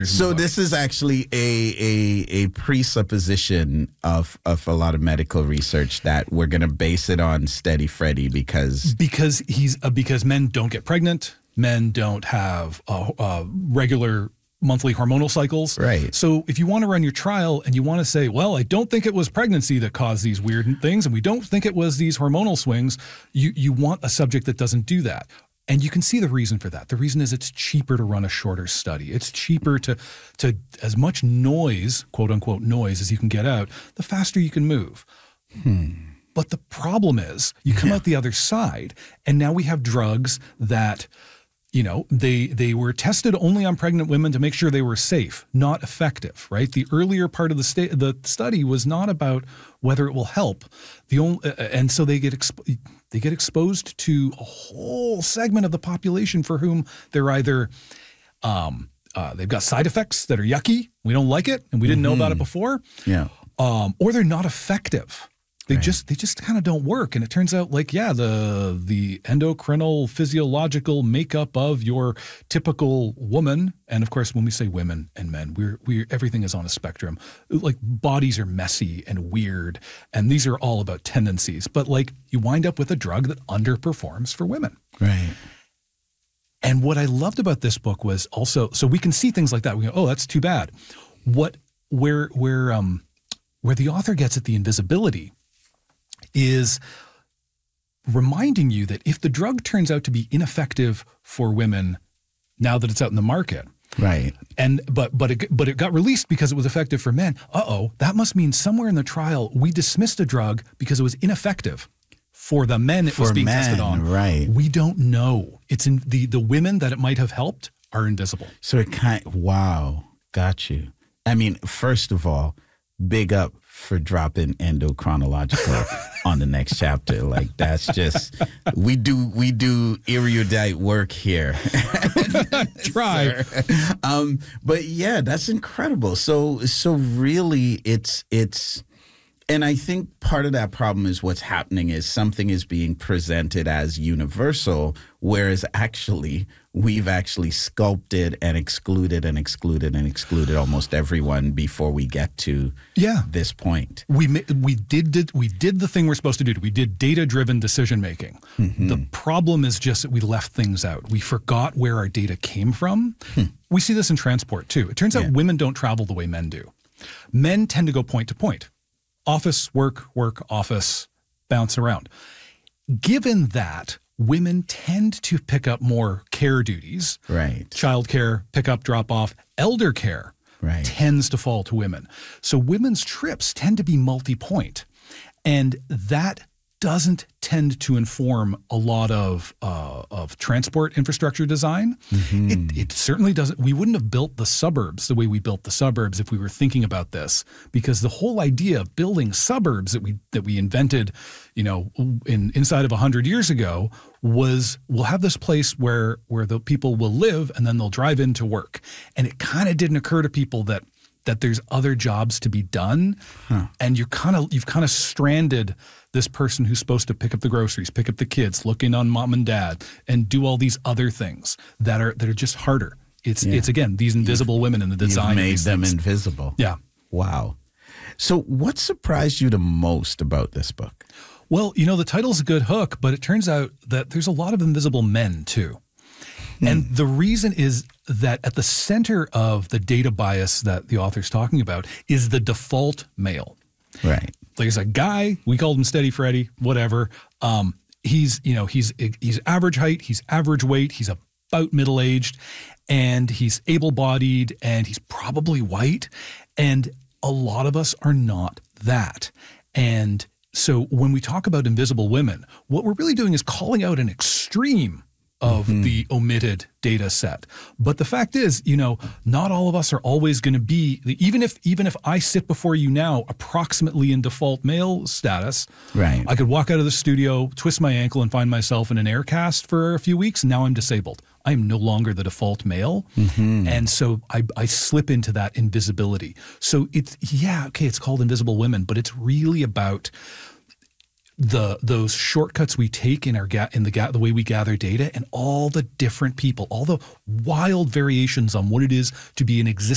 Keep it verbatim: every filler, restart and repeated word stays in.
So this is actually a a a presupposition of of a lot of medical research that we're going to base it on Steady Freddy because because he's uh, because men don't get pregnant, men don't have uh, uh, regular monthly hormonal cycles. Right. So if you want to run your trial and you want to say, well, I don't think it was pregnancy that caused these weird things, and we don't think it was these hormonal swings, you you want a subject that doesn't do that. And you can see the reason for that. The reason is it's cheaper to run a shorter study. It's cheaper to, to as much noise, quote unquote noise, as you can get out, the faster you can move. Hmm. But the problem is you come Yeah. out the other side, and now we have drugs that, you know, they they were tested only on pregnant women to make sure they were safe, not effective, right? The earlier part of the sta- the study was not about whether it will help. The only, uh, and so they get exp- they get exposed to a whole segment of the population for whom they're either um, uh, they've got side effects that are yucky, we don't like it, and we didn't know about it before, yeah. um, or they're not effective. They Right. just they just kind of don't work. And it turns out like, yeah, the the endocrinal physiological makeup of your typical woman, and of course when we say women and men, we're we're everything is on a spectrum. Like bodies are messy and weird, and these are all about tendencies. But like you wind up with a drug that underperforms for women. Right. And what I loved about this book was also, so we can see things like that. We go, oh, that's too bad. What where where um where the author gets at the invisibility is reminding you that if the drug turns out to be ineffective for women now that it's out in the market, Right. and but but it but it got released because it was effective for men, uh-oh, that must mean somewhere in the trial we dismissed a drug because it was ineffective for the men it was For being men, tested on. right. We don't know. It's in the the women that it might have helped are invisible. So it kind wow, got you. I mean, first of all, big up for dropping endochronological on the next chapter. Like that's just we do we do erudite work here. Try. um, but yeah, that's incredible. So so really it's it's and I think part of that problem is what's happening is something is being presented as universal, whereas actually we've actually sculpted and excluded and excluded and excluded almost everyone before we get to Yeah. this point. We ma- we did, did we did the thing we're supposed to do. We did data-driven decision making. Mm-hmm. The problem is just that we left things out. We forgot where our data came from. We see this in transport too. It turns out Yeah. women don't travel the way men do. Men tend to go point to point. Office, work, work, office, bounce around. Given that, women tend to pick up more care duties. Right. Childcare, pick up, drop off, elder care. Right. Tends to fall to women. So women's trips tend to be multi-point. And that doesn't tend to inform a lot of uh, of transport infrastructure design. Mm-hmm. It, it certainly doesn't. We wouldn't have built the suburbs the way we built the suburbs if we were thinking about this, because the whole idea of building suburbs that we that we invented, you know, in inside of a hundred years ago was we'll have this place where where the people will live and then they'll drive into work. And it kind of didn't occur to people that that there's other jobs to be done, Huh. and you're kind of you've kind of stranded this person who's supposed to pick up the groceries, pick up the kids, look in on mom and dad, and do all these other things that are that are just harder. It's Yeah. it's again these invisible women in the design. You've of made these them things. invisible. Yeah. Wow. So what surprised you the most about this book? Well, you know, the title's a good hook, but it turns out that there's a lot of invisible men too. And the reason is that at the center of the data bias that the author's talking about is the default male. Right. Like it's a guy, we called him Steady Freddy, whatever. Um, he's, you know, he's he's average height, he's average weight, he's about middle-aged, and he's able-bodied, and he's probably white. And a lot of us are not that. And so when we talk about invisible women, what we're really doing is calling out an extreme of mm-hmm. the omitted data set. But the fact is, you know, not all of us are always going to be, even if even if I sit before you now approximately in default male status, right. I could walk out of the studio, twist my ankle, and find myself in an air cast for a few weeks, and now I'm disabled. I am no longer the default male. Mm-hmm. And so I, I slip into that invisibility. So it's, yeah, okay, it's called Invisible Women, but it's really about the those shortcuts we take in our ga- in the ga- the way we gather data, and all the different people, all the wild variations on what it is to be an existing